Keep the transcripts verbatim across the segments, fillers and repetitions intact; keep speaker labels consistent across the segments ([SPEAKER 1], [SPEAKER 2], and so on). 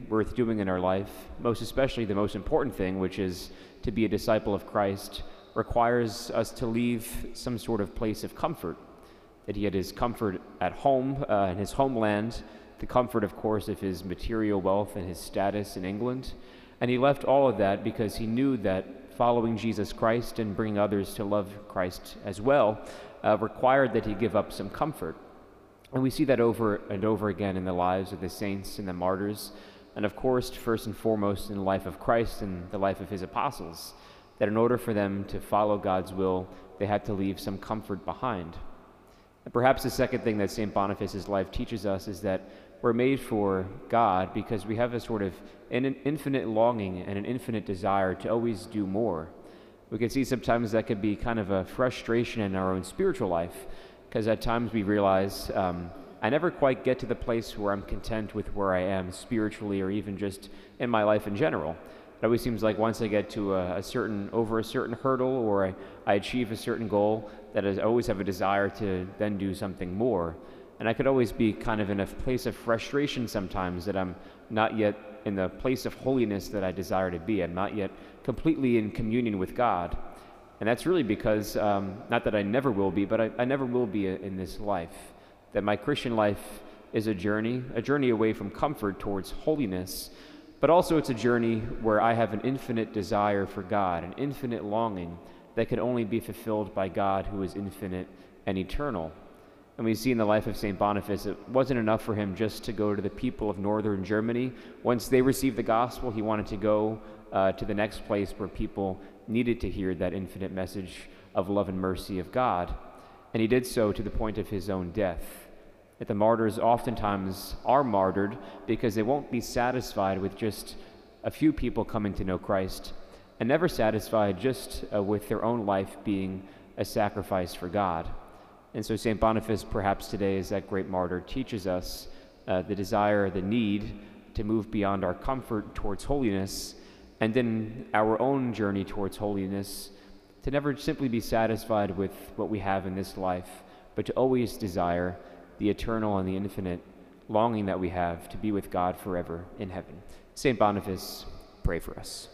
[SPEAKER 1] worth doing in our life, most especially the most important thing, which is to be a disciple of Christ, requires us to leave some sort of place of comfort. That he had his comfort at home, uh, in his homeland, the comfort, of course, of his material wealth and his status in England. And he left all of that because he knew that following Jesus Christ and bringing others to love Christ as well uh, required that he give up some comfort. And we see that over and over again in the lives of the saints and the martyrs, and of course, first and foremost in the life of Christ and the life of his apostles, that in order for them to follow God's will, they had to leave some comfort behind. And perhaps the second thing that Saint Boniface's life teaches us is that we're made for God because we have a sort of an infinite longing and an infinite desire to always do more. We can see sometimes that could be kind of a frustration in our own spiritual life, because at times we realize um, I never quite get to the place where I'm content with where I am spiritually or even just in my life in general. It always seems like once I get to a, a certain, over a certain hurdle, or I, I achieve a certain goal, that I always have a desire to then do something more. And I could always be kind of in a place of frustration sometimes that I'm not yet in the place of holiness that I desire to be. I'm not yet completely in communion with God. And that's really because, um, not that I never will be, but I, I never will be in this life. That my Christian life is a journey, a journey away from comfort towards holiness, but also it's a journey where I have an infinite desire for God, an infinite longing that can only be fulfilled by God who is infinite and eternal. And we see in the life of Saint Boniface, it wasn't enough for him just to go to the people of northern Germany. Once they received the gospel, he wanted to go uh, to the next place where people needed to hear that infinite message of love and mercy of God. And he did so to the point of his own death. That the martyrs oftentimes are martyred because they won't be satisfied with just a few people coming to know Christ, and never satisfied just uh, with their own life being a sacrifice for God. And so Saint Boniface, perhaps today, as that great martyr, teaches us uh, the desire, the need to move beyond our comfort towards holiness, and in our own journey towards holiness, to never simply be satisfied with what we have in this life, but to always desire the eternal and the infinite longing that we have to be with God forever in heaven. Saint Boniface, pray for us.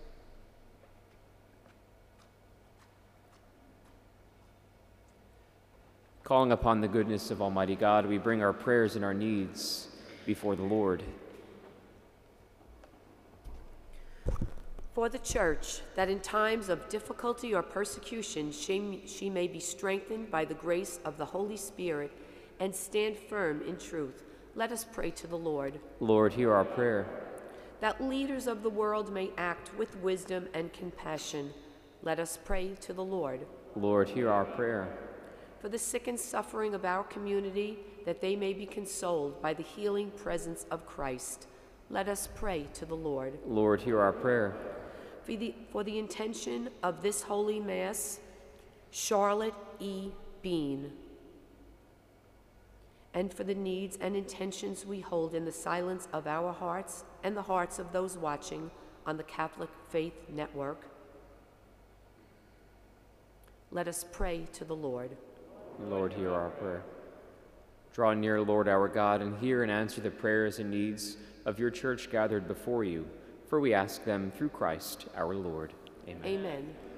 [SPEAKER 1] Calling upon the goodness of Almighty God, we bring our prayers and our needs before the Lord.
[SPEAKER 2] For the Church, that in times of difficulty or persecution she, she may be strengthened by the grace of the Holy Spirit and stand firm in truth, let us pray to the Lord.
[SPEAKER 1] Lord, hear our prayer.
[SPEAKER 2] That leaders of the world may act with wisdom and compassion, let us pray to the Lord.
[SPEAKER 1] Lord, hear our prayer.
[SPEAKER 2] For the sick and suffering of our community, that they may be consoled by the healing presence of Christ, let us pray to the Lord.
[SPEAKER 1] Lord, hear our prayer.
[SPEAKER 2] For the, for the intention of this Holy Mass, Charlotte E. Bean, and for the needs and intentions we hold in the silence of our hearts and the hearts of those watching on the Catholic Faith Network, let us pray to the Lord.
[SPEAKER 1] Lord, hear our prayer. Draw near, Lord our God, and hear and answer the prayers and needs of your church gathered before you, for we ask them through Christ our Lord. Amen.
[SPEAKER 2] Amen.